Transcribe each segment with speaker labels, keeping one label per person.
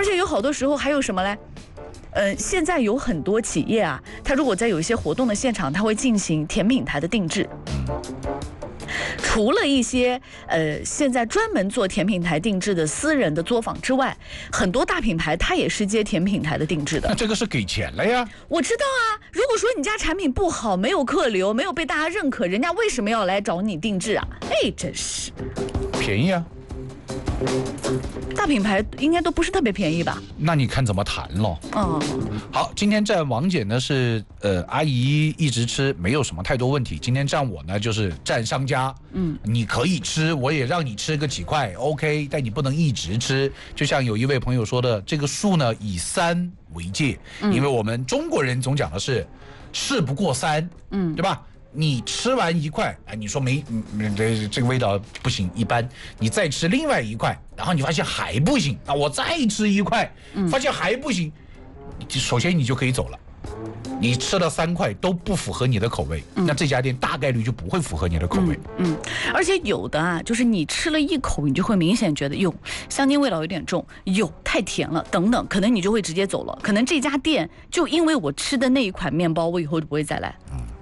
Speaker 1: 而且有好多时候还有什么嘞？现在有很多企业啊，它如果在有一些活动的现场，它会进行甜品台的定制。除了一些现在专门做甜品台定制的私人的作坊之外，很多大品牌它也是接甜品台的定制的。
Speaker 2: 那这个是给钱了呀？
Speaker 1: 我知道啊，如果说你家产品不好，没有客流，没有被大家认可，人家为什么要来找你定制啊？哎，真是
Speaker 2: 便宜啊！
Speaker 1: 大品牌应该都不是特别便宜吧？
Speaker 2: 那你看怎么谈咯？好，今天站王姐呢是阿姨一直吃，没有什么太多问题。今天站我呢就是站商家，你可以吃，我也让你吃个几块 ，OK， 但你不能一直吃。就像有一位朋友说的，这个数呢以3为界，因为我们中国人总讲的是事不过3，对吧？你吃完一块，你说这个味道不行，一般，你再吃另外一块，然后你发现还不行，我再吃一块，发现还不行，首先你就可以走了。你吃了3块都不符合你的口味，那这家店大概率就不会符合你的口味。
Speaker 1: 而且有的啊，就是你吃了一口，你就会明显觉得哟，香精味道有点重，哟，太甜了，等等，可能你就会直接走了。可能这家店就因为我吃的那一款面包，我以后就不会再来。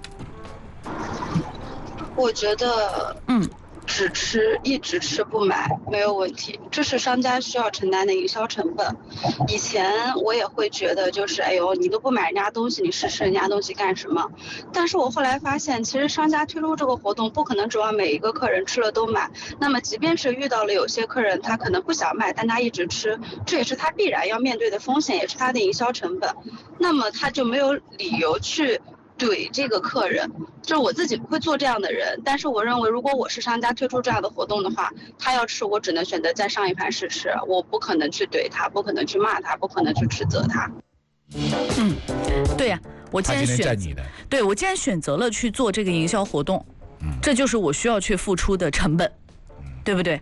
Speaker 3: 我觉得，一直吃不买没有问题，这是商家需要承担的营销成本。以前我也会觉得，就是哎呦，你都不买人家东西，你试吃人家东西干什么？但是我后来发现，其实商家推出这个活动，不可能指望每一个客人吃了都买。那么，即便是遇到了有些客人他可能不想买，但他一直吃，这也是他必然要面对的风险，也是他的营销成本。那么他就没有理由去怼这个客人，就是我自己不会做这样的人，但是我认为如果我是商家推出这样的活动的话，他要吃我只能选择再上一盘试吃，我不可能去怼他，不可能去骂他，不可能去指责他。
Speaker 1: 对呀，我既然我既然选择了去做这个营销活动，这就是我需要去付出的成本，对不对？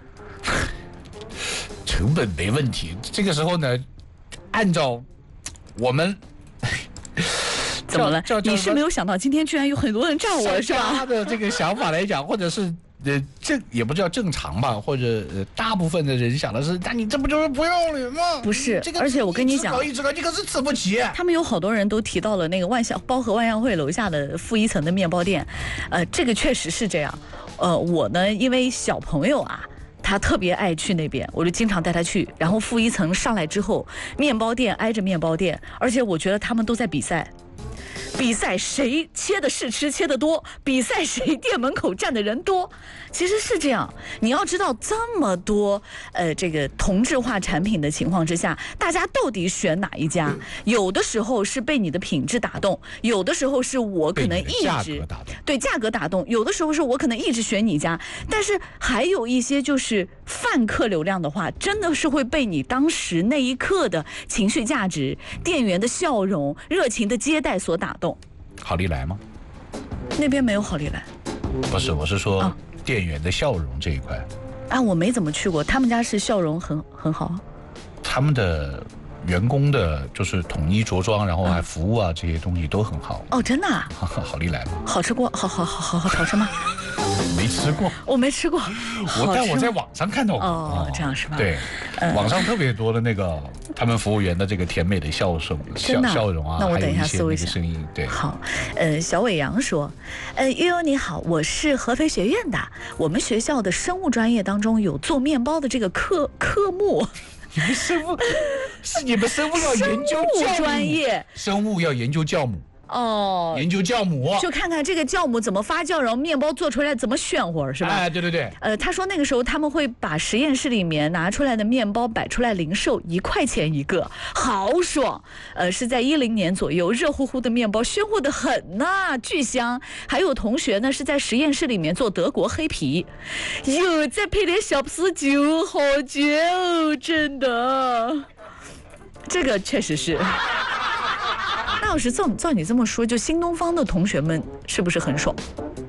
Speaker 2: 成本没问题，这个时候呢，按照我们。
Speaker 1: 怎么了？你是没有想到今天居然有很多人炸我是吧？
Speaker 2: 他的这个想法来讲，或者是这也不叫正常吧，或者大部分的人想的是，但你这不就是不要脸吗？
Speaker 1: 不是，而且我跟你讲，
Speaker 2: 你可是吃不起。
Speaker 1: 他们有好多人都提到了那个包河万象汇楼下的负1层的面包店，这个确实是这样。我呢，因为小朋友啊。他特别爱去那边，我就经常带他去。然后负1层上来之后，面包店挨着面包店，而且我觉得他们都在比赛谁切的试吃切得多，比赛谁店门口站的人多。其实是这样，你要知道这么多这个同质化产品的情况之下，大家到底选哪一家？有的时候是被你的品质打动，有的时候是我可能一直对价格打动，有的时候是我可能一直选你家，但是还有一些就是泛客流量的话，真的是会被你当时那一刻的情绪价值、店员的笑容、热情的接待所打动。
Speaker 2: 好利来吗？
Speaker 1: 那边没有好利来。
Speaker 2: 不是，我是说店员的笑容这一块。
Speaker 1: 我没怎么去过，他们家是笑容很好。
Speaker 2: 他们的员工的就是统一着装，然后还服务啊，这些东西都很好。
Speaker 1: 真的啊？
Speaker 2: 好利来吗？
Speaker 1: 好吃过，好吃吗？
Speaker 2: 没吃过，
Speaker 1: 我没吃过，
Speaker 2: 但我在网上看到过。
Speaker 1: 这样是吧？
Speaker 2: 对，网上特别多的那个他们服务员的这个甜美的笑容啊，
Speaker 1: 那我等一下搜一下
Speaker 2: 声音。对，
Speaker 1: 好，小伟阳说，悠悠你好，我是合肥学院的，我们学校的生物专业当中有做面包的这个科目。
Speaker 2: 你们生物要研究
Speaker 1: 生物专业，
Speaker 2: 生物要研究酵母。研究酵母，
Speaker 1: 就看看这个酵母怎么发酵，然后面包做出来怎么炫活，是吧？
Speaker 2: 对。
Speaker 1: 他说那个时候他们会把实验室里面拿出来的面包摆出来零售，1块钱一个，好爽。是在10年左右，热乎乎的面包，炫乎的很呐，巨香。还有同学呢是在实验室里面做德国黑皮，再配点小啤酒，好绝哦，真的。这个确实是。那要是照你这么说，就新东方的同学们是不是很爽？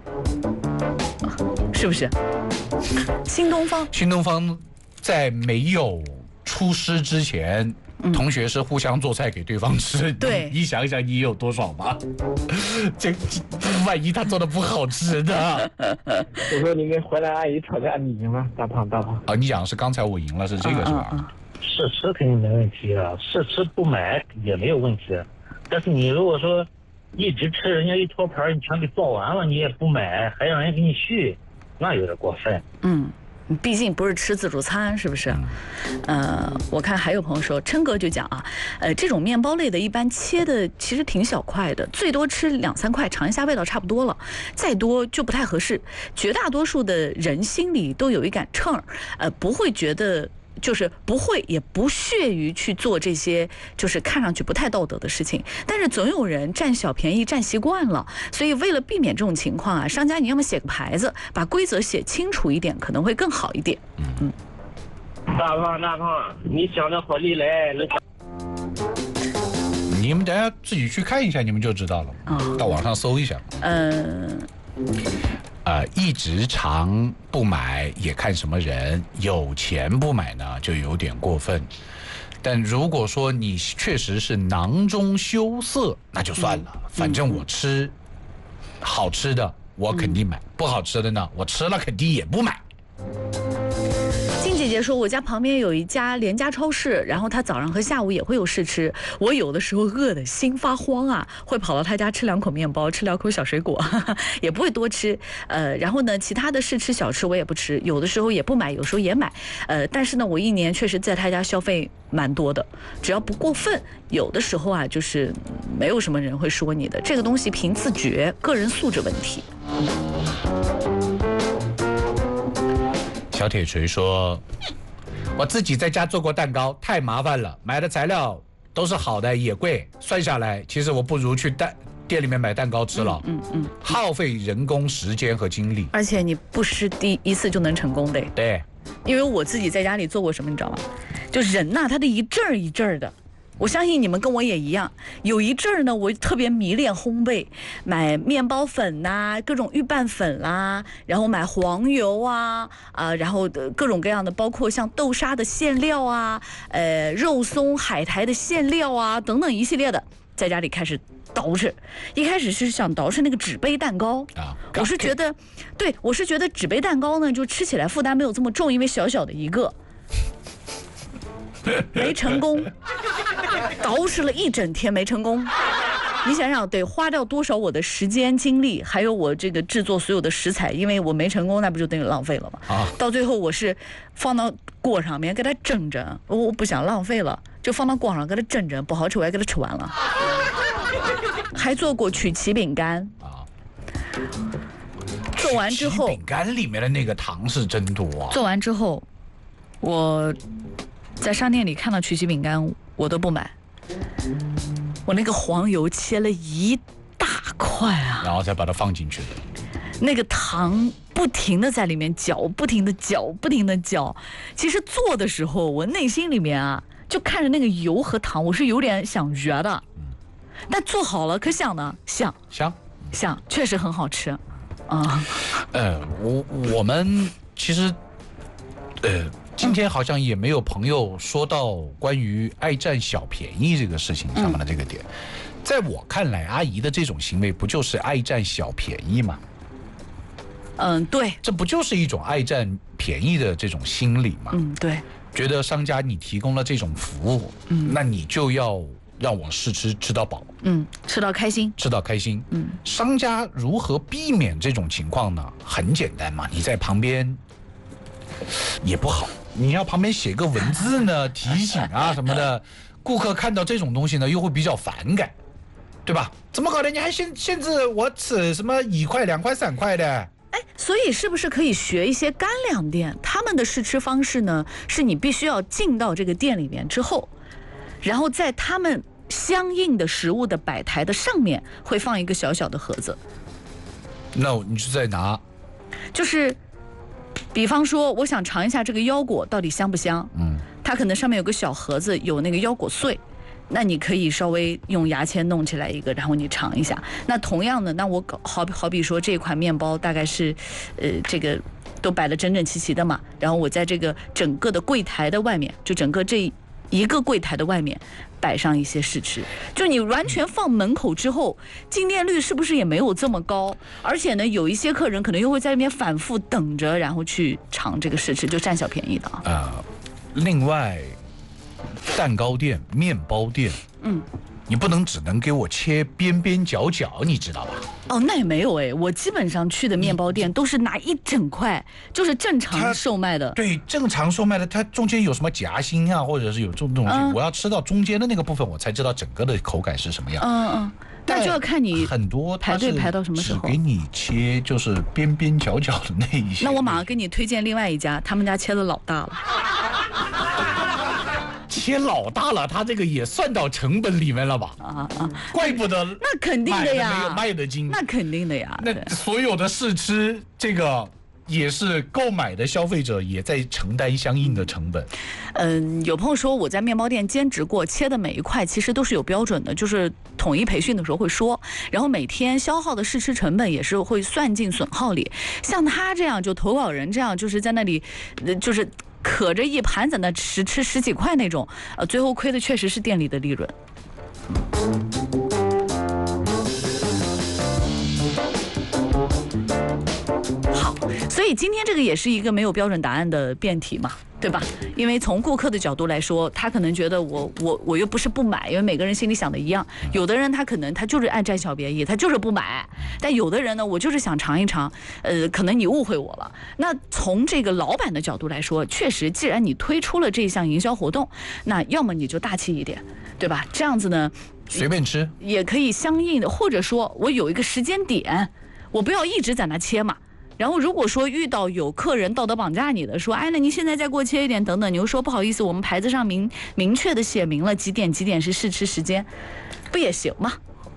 Speaker 1: 是不是？新东方
Speaker 2: 在没有出师之前，同学是互相做菜给对方吃。
Speaker 1: 对，
Speaker 2: 你想一想，你有多爽吧？这万一他做的不好吃呢？
Speaker 4: 我说你跟淮南阿姨吵架，你赢了，大胖。
Speaker 2: 你讲的是刚才我赢了，是这个是吧？
Speaker 4: 试吃肯定没问题啊，试吃不买也没有问题。但是你如果说一直吃人家一托盘，你全给做完了，你也不买，还让人给你续，那有点过分。
Speaker 1: 毕竟不是吃自助餐，是不是？我看还有朋友说，琛哥就讲啊，这种面包类的，一般切的其实挺小块的，最多吃2、3块，尝一下味道差不多了，再多就不太合适。绝大多数的人心里都有一杆秤儿，不会觉得。就是不会也不屑于去做这些就是看上去不太道德的事情，但是总有人占小便宜占习惯了，所以为了避免这种情况啊，商家你要么写个牌子，把规则写清楚一点，可能会更好一点。
Speaker 5: 大胖，你想的好厉害，
Speaker 2: 你们等下自己去看一下，你们就知道了。到网上搜一下。一直尝不买也看什么人，有钱不买呢就有点过分。但如果说你确实是囊中羞涩，那就算了，反正我吃好吃的我肯定买，不好吃的呢我吃了肯定也不买。
Speaker 1: 姐姐说，我家旁边有一家连家超市，然后他早上和下午也会有试吃。我有的时候饿得心发慌啊，会跑到他家吃2口面包，吃2口小水果，也不会多吃。然后呢，其他的试吃小吃我也不吃，有的时候也不买，有时候也买。但是呢，我一年确实在他家消费蛮多的，只要不过分，有的时候啊，就是没有什么人会说你的。这个东西凭自觉，个人素质问题。
Speaker 2: 小铁锤说，我自己在家做过蛋糕，太麻烦了，买的材料都是好的也贵，算下来其实我不如去店里面买蛋糕吃了。耗费人工时间和精力，
Speaker 1: 而且你不是第一次就能成功的。
Speaker 2: 对，
Speaker 1: 因为我自己在家里做过什么你知道吗？就人呐，他的一阵儿一阵儿的，我相信你们跟我也一样，有一阵儿呢，我特别迷恋烘焙，买面包粉呐、各种预拌粉啦，然后买黄油啊，然后各种各样的，包括像豆沙的馅料啊，肉松、海苔的馅料啊，等等一系列的，在家里开始捯饬。一开始是想捯饬那个纸杯蛋糕啊，我是觉得纸杯蛋糕呢，就吃起来负担没有这么重，因为小小的一个。没成功，捯饬了一整天没成功。你想想，得花掉多少我的时间精力，还有我这个制作所有的食材，因为我没成功，那不就等于浪费了吗？到最后我是放到锅上面给它蒸着，我不想浪费了，就放到锅上给它蒸着，不好吃我也给它吃完了。还做过曲奇饼干做完之后，
Speaker 2: 饼干里面的那个糖是真多啊。
Speaker 1: 做完之后，我在商店里看到曲奇饼干，我都不买。我那个黄油切了一大块啊，
Speaker 2: 然后再把它放进去的。
Speaker 1: 那个糖不停的在里面搅，不停的搅，不停的搅。其实做的时候，我内心里面啊，就看着那个油和糖，我是有点想约的。但做好了，可想呢，香，确实很好吃啊。
Speaker 2: 我们其实，今天好像也没有朋友说到关于爱占小便宜这个事情上面的这个点。在我看来，阿姨的这种行为不就是爱占小便宜吗？
Speaker 1: 对，
Speaker 2: 这不就是一种爱占便宜的这种心理吗？
Speaker 1: 对，
Speaker 2: 觉得商家你提供了这种服务，那你就要让我试吃到饱，
Speaker 1: 吃到开心，
Speaker 2: 商家如何避免这种情况呢？很简单嘛，你在旁边也不好，你要旁边写个文字呢，提醒啊什么的，顾客看到这种东西呢，又会比较反感，对吧？怎么搞的？你还限制我吃什么1块、2块、3块的？
Speaker 1: 所以是不是可以学一些干粮店？他们的试吃方式呢，是你必须要进到这个店里面之后，然后在他们相应的食物的摆台的上面会放一个小小的盒子。
Speaker 2: 那你就在拿，
Speaker 1: 就是比方说我想尝一下这个腰果到底香不香，它可能上面有个小盒子，有那个腰果碎，那你可以稍微用牙签弄起来一个，然后你尝一下。那同样的，那我好比说这款面包大概是这个都摆得整整齐齐的嘛，然后我在这个整个的柜台的外面，就整个这一个柜台的外面摆上一些试吃，就你完全放门口之后，进店率是不是也没有这么高？而且呢，有一些客人可能又会在那边反复等着，然后去尝这个试吃，就占小便宜的啊。
Speaker 2: 另外， 蛋糕店、面包店，你不能只能给我切边边角角，你知道吧？
Speaker 1: 哦，那也没有哎，我基本上去的面包店都是拿一整块，就是正常售卖的。
Speaker 2: 对，正常售卖的，它中间有什么夹心啊，或者是有这种东西，我要吃到中间的那个部分，我才知道整个的口感是什么样。
Speaker 1: 那就要看你
Speaker 2: 很多
Speaker 1: 排队排到什么时候，
Speaker 2: 只给你切就是边边角角的那一些。
Speaker 1: 那我马上给你推荐另外一家，他们家切的老大了。
Speaker 2: 切老大了，他这个也算到成本里面了吧？怪不得
Speaker 1: 那肯定的呀，
Speaker 2: 没有卖的精，
Speaker 1: 那肯定的呀。
Speaker 2: 那所有的试吃这个。也是购买的消费者也在承担相应的成本。
Speaker 1: 有朋友说我在面包店兼职过，切的每一块其实都是有标准的，就是统一培训的时候会说，然后每天消耗的试吃成本也是会算进损耗里。像他这样就投稿人这样，就是在那里，就是可着一盘在那吃十几块那种，最后亏的确实是店里的利润。所以今天这个也是一个没有标准答案的辩题嘛，对吧？因为从顾客的角度来说，他可能觉得我又不是不买，因为每个人心里想的一样。有的人他可能他就是爱占小便宜，他就是不买。但有的人呢，我就是想尝一尝，可能你误会我了。那从这个老板的角度来说，确实，既然你推出了这项营销活动，那要么你就大气一点，对吧？这样子呢，
Speaker 2: 随便吃
Speaker 1: 也可以相应的，或者说我有一个时间点，我不要一直在那切嘛。然后如果说遇到有客人道德绑架你的，说哎，那你现在再给我切一点等等，你又说不好意思，我们牌子上明确的写明了几点是试吃时间，不也行吗？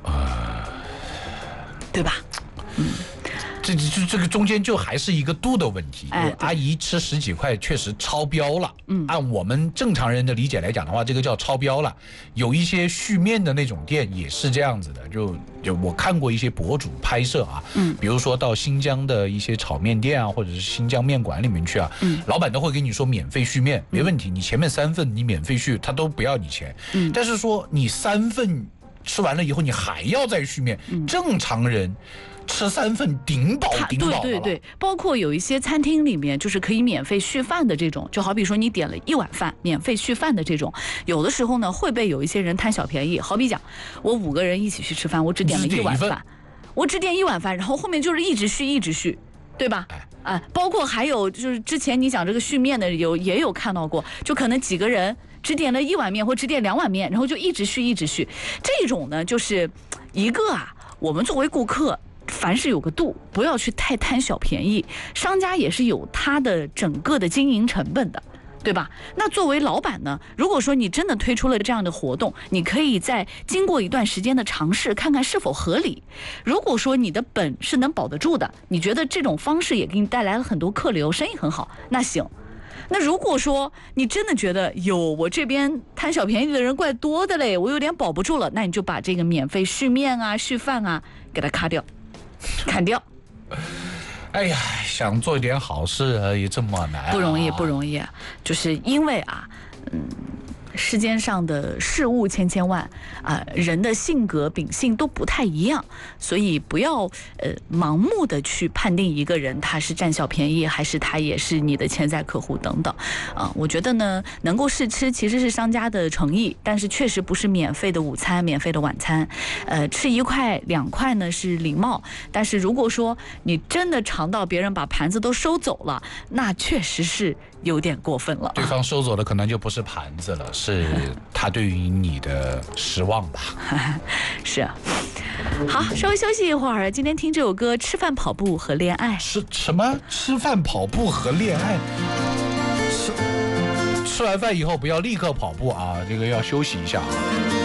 Speaker 1: 对吧？
Speaker 2: 这个中间就还是一个度的问题。阿姨吃十几块确实超标了。按我们正常人的理解来讲的话，这个叫超标了。有一些续面的那种店也是这样子的，就我看过一些博主拍摄啊，比如说到新疆的一些炒面店啊，或者是新疆面馆里面去啊，老板都会跟你说免费续面，没问题，你前面3份你免费续，他都不要你钱。但是说你3份吃完了以后，你还要再续面，正常人吃3份顶饱
Speaker 1: 对，包括有一些餐厅里面就是可以免费续饭的这种，就好比说你点了1碗饭免费续饭的这种，有的时候呢会被有一些人贪小便宜。好比讲，我5个人一起去吃饭，我只点了1碗饭，我只点1碗饭，然后后面就是一直续，对吧？包括还有就是之前你讲这个续面的也有看到过，就可能几个人只点了1碗面或只点2碗面，然后就一直续，这种呢就是一个我们作为顾客，凡事有个度，不要去太贪小便宜。商家也是有他的整个的经营成本的，对吧？那作为老板呢，如果说你真的推出了这样的活动，你可以在经过一段时间的尝试，看看是否合理。如果说你的本是能保得住的，你觉得这种方式也给你带来了很多客流，生意很好，那行。那如果说你真的觉得我这边贪小便宜的人怪多的嘞，我有点保不住了，那你就把这个免费续面续饭给它砍掉。
Speaker 2: 哎呀，想做点好事而已，这么难，
Speaker 1: 不容易，就是因为世间上的事物千万人的性格秉性都不太一样，所以不要盲目的去判定一个人他是占小便宜，还是他也是你的潜在客户等等我觉得呢，能够试吃其实是商家的诚意，但是确实不是免费的午餐、免费的晚餐。吃1块2块呢是礼貌，但是如果说你真的尝到别人把盘子都收走了，那确实是有点过分了。
Speaker 2: 对方收走的可能就不是盘子了，是他对于你的失望吧。
Speaker 1: 是好，稍微休息一会儿，今天听这首歌《吃饭跑步和恋爱》。
Speaker 2: 什么？吃饭跑步和恋爱？吃完饭以后不要立刻跑步这个要休息一下